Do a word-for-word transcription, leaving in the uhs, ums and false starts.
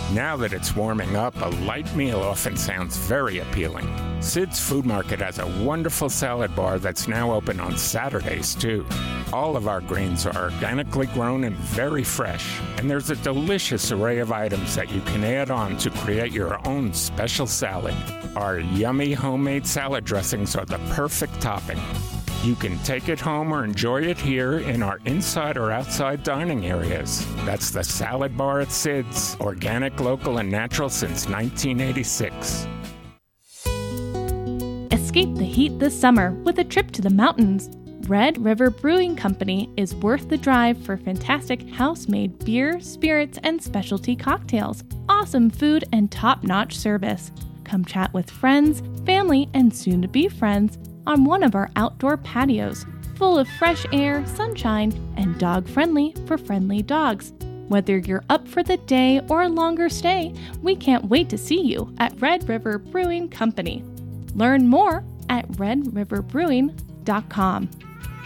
Now that it's warming up, a light meal often sounds very appealing. Sid's Food Market has a wonderful salad bar that's now open on Saturdays, too. All of our greens are organically grown and very fresh, and there's a delicious array of items that you can add on to create your own special salad. Our yummy homemade salad dressings are the perfect topping. You can take it home or enjoy it here in our inside or outside dining areas. That's the Salad Bar at Sid's, organic, local, and natural since nineteen eighty-six. Escape the heat this summer with a trip to the mountains. Red River Brewing Company is worth the drive for fantastic house-made beer, spirits, and specialty cocktails, awesome food, and top-notch service. Come chat with friends, family, and soon-to-be friends on one of our outdoor patios, full of fresh air, sunshine, and dog-friendly for friendly dogs. Whether you're up for the day or a longer stay, we can't wait to see you at Red River Brewing Company. Learn more at red river brewing dot com.